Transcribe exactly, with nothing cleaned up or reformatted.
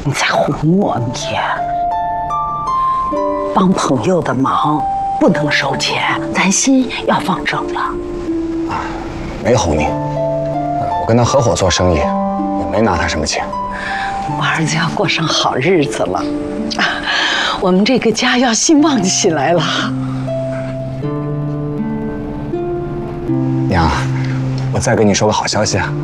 你在胡磨你。帮朋友的忙不能收钱，咱心要放正了。 啊，没哄你，我跟他合伙做生意，也没拿他什么钱。 我儿子要过上好日子了，啊，我们这个家要兴旺起来了。 娘，我再跟你说个好消息啊。